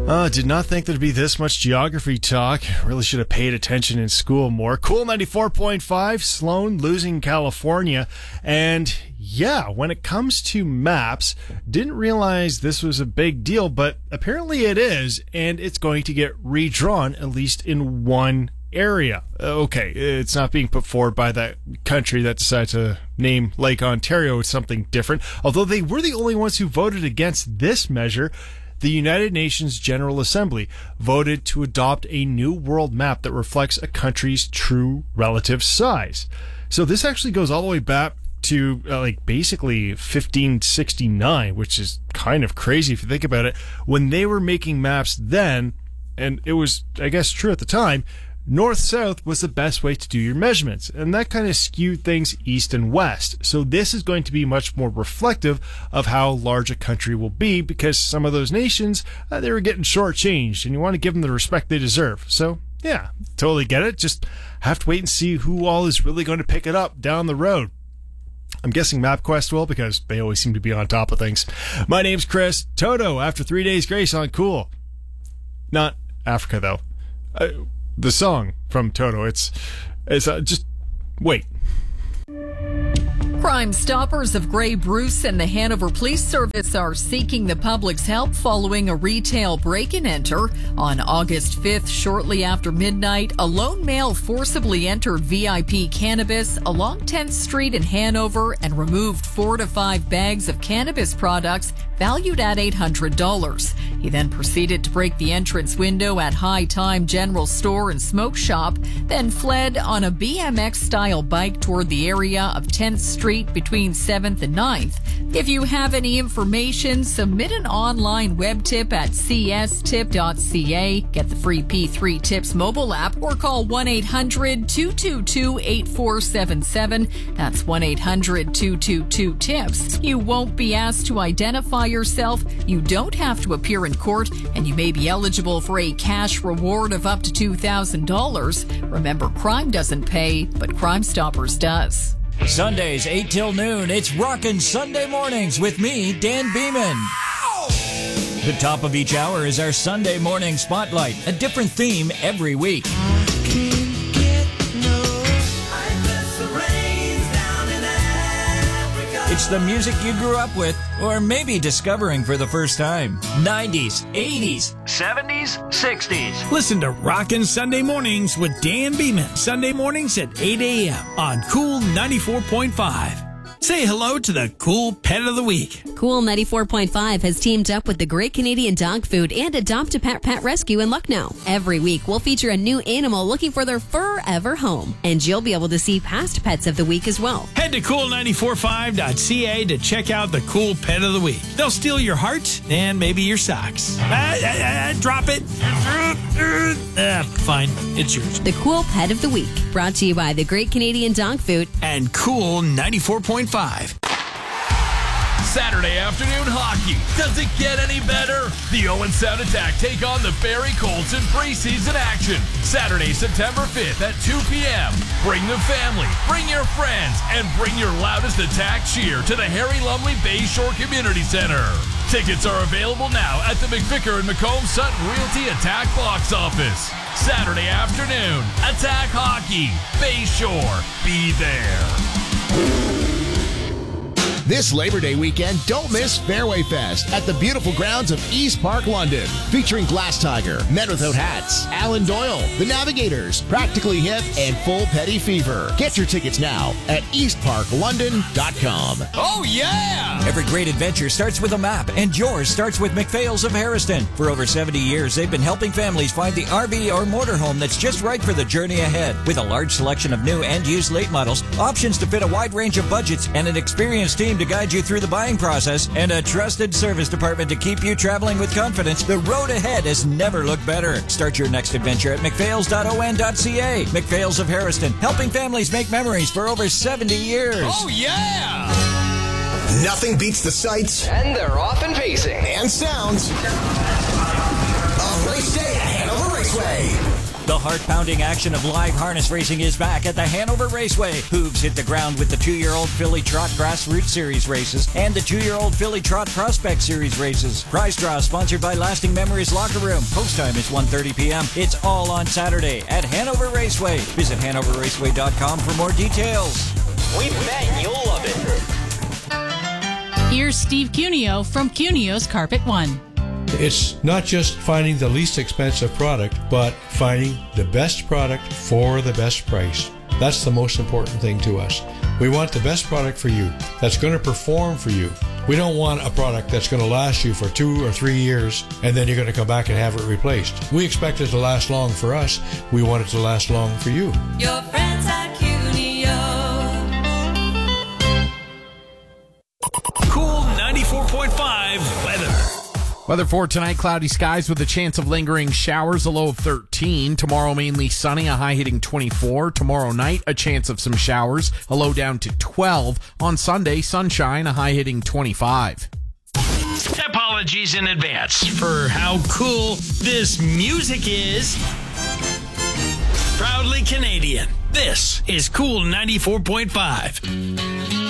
Did not think there'd be this much geography talk. Really should have paid attention in school more. Cool 94.5, Sloan losing California. And yeah, when it comes to maps, didn't realize this was a big deal, but apparently it is, and it's going to get redrawn, at least in one area. Okay, it's not being put forward by that country that decided to name Lake Ontario as something different, although they were the only ones who voted against this measure. The United Nations General Assembly voted to adopt a new world map that reflects a country's true relative size. So this actually goes all the way back to basically 1569, which is kind of crazy if you think about it. When they were making maps then, and it was, I guess, true at the time, north-south was the best way to do your measurements, and that kind of skewed things east and west. So this is going to be much more reflective of how large a country will be, because some of those nations, they were getting shortchanged, and you want to give them the respect they deserve. So, yeah, totally get it. Just have to wait and see who all is really going to pick it up down the road. I'm guessing MapQuest will, because they always seem to be on top of things. My name's Chris. Toto, after 3 days grace on Cool. Not Africa, though. The song from Toto, it's just wait. Crime Stoppers of Grey Bruce and the Hanover Police Service are seeking the public's help following a retail break-and-enter. On August 5th, shortly after midnight, a lone male forcibly entered VIP Cannabis along 10th Street in Hanover and removed 4 to 5 bags of cannabis products valued at $800. He then proceeded to break the entrance window at High Time General Store and Smoke Shop, then fled on a BMX-style bike toward the area of 10th Street between 7th and 9th. If you have any information, submit an online web tip at cstip.ca, get the free P3 Tips mobile app, or call 1-800-222-8477. That's 1-800-222-TIPS. You won't be asked to identify yourself, you don't have to appear in court, and you may be eligible for a cash reward of up to $2,000. Remember, crime doesn't pay, but Crime Stoppers does. Sundays, 8 till noon, it's Rockin' Sunday Mornings with me, Dan Beeman. The top of each hour is our Sunday morning spotlight, a different theme every week. It's the music you grew up with, or maybe discovering for the first time. 90s, 80s, 70s, 60s. Listen to Rockin' Sunday Mornings with Dan Beeman. Sunday mornings at 8 a.m. on Cool 94.5. Say hello to the Cool Pet of the Week. Cool 94.5 has teamed up with the Great Canadian Dog Food and Adopt a Pet Pet Rescue in Lucknow. Every week, we'll feature a new animal looking for their forever home. And you'll be able to see past pets of the week as well. Head to cool945.ca to check out the Cool Pet of the Week. They'll steal your heart and maybe your socks. Drop it. Fine, it's yours. The Cool Pet of the Week, brought to you by the Great Canadian Dog Food and Cool 94.5. Saturday afternoon hockey. Does it get any better? The Owen Sound Attack take on the Barrie Colts in preseason action. Saturday, September 5th at 2 p.m. Bring the family, bring your friends, and bring your loudest attack cheer to the Harry Lumley Bayshore Community Center. Tickets are available now at the McVicker and Macomb Sutton Realty Attack box office. Saturday afternoon, Attack Hockey. Bayshore. Be there. This Labor Day weekend, don't miss Fairway Fest at the beautiful grounds of East Park, London. Featuring Glass Tiger, Men Without Hats, Alan Doyle, The Navigators, Practically Hip, and Full Petty Fever. Get your tickets now at eastparklondon.com. Oh, yeah! Every great adventure starts with a map, and yours starts with McPhail's of Harrison. For over 70 years, they've been helping families find the RV or motorhome that's just right for the journey ahead. With a large selection of new and used late models, options to fit a wide range of budgets, and an experienced team to guide you through the buying process, and a trusted service department to keep you traveling with confidence, the road ahead has never looked better. Start your next adventure at mcphails.on.ca. McPhails of Harrison, helping families make memories for over 70 years. Oh, yeah! Nothing beats the sights, and they're often pacing, and sounds of Race Day at Hanover Raceway. The heart-pounding action of live harness racing is back at the Hanover Raceway. Hooves hit the ground with the 2-year-old Philly Trot Grassroots Series races and the 2-year-old Philly Trot Prospect Series races. Prize draw sponsored by Lasting Memories Locker Room. Post time is 1:30 p.m. It's all on Saturday at Hanover Raceway. Visit HanoverRaceway.com for more details. We bet you'll love it. Here's Steve Cuneo from Cuneo's Carpet One. It's not just finding the least expensive product, but finding the best product for the best price. That's the most important thing to us. We want the best product for you that's going to perform for you. We don't want a product that's going to last you for 2 or 3 years and then you're going to come back and have it replaced. We expect it to last long for us. We want it to last long for you. Your friends at Cuneo. Cool 94.5 weather. Weather for tonight, cloudy skies with a chance of lingering showers, a low of 13. Tomorrow, mainly sunny, a high hitting 24. Tomorrow night, a chance of some showers, a low down to 12. On Sunday, sunshine, a high hitting 25. Apologies in advance for how cool this music is. Proudly Canadian. This is Cool 94.5.